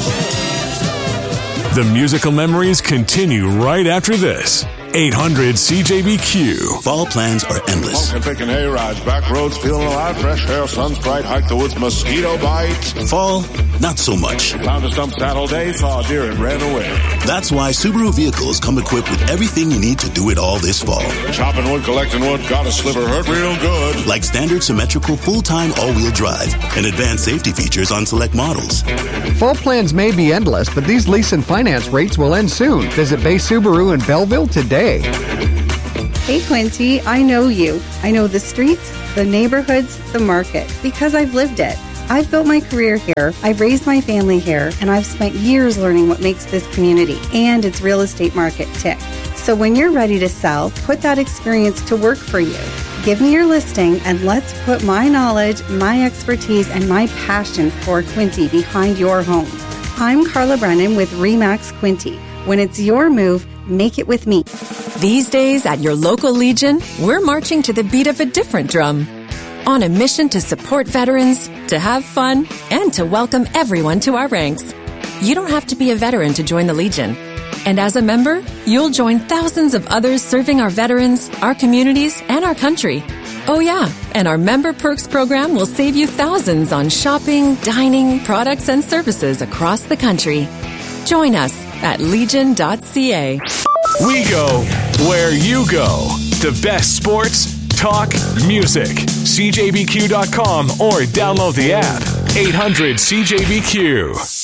The musical memories continue right after this. 800 CJBQ. Fall plans are endless. Smoking, picking hay rides, back roads, feeling alive, fresh air, sun's bright, hike the woods, mosquito bites. Fall, not so much. Found a stump saddle day, saw a deer and ran away. That's why Subaru vehicles come equipped with everything you need to do it all this fall. Chopping wood, collecting wood, got a sliver, hurt real good. Like standard symmetrical full-time all-wheel drive and advanced safety features on select models. Fall plans may be endless, but these lease and finance rates will end soon. Visit Bay Subaru in Belleville today. Hey Quinty, I know you. I know the streets, the neighborhoods, the market, because I've lived it. I've built my career here, I've raised my family here, and I've spent years learning what makes this community and its real estate market tick. So when you're ready to sell, put that experience to work for you. Give me your listing and let's put my knowledge, my expertise, and my passion for Quinty behind your home. I'm Carla Brennan with RE/MAX Quinty. When it's your move, make it with me. These days at your local Legion, we're marching to the beat of a different drum. On a mission to support veterans, to have fun, and to welcome everyone to our ranks. You don't have to be a veteran to join the Legion. And as a member, you'll join thousands of others serving our veterans, our communities, and our country. Oh yeah, and our Member Perks program will save you thousands on shopping, dining, products, and services across the country. Join us at legion.ca. We go where you go. The best sports, talk, music. CJBQ.com or download the app. 800 CJBQ.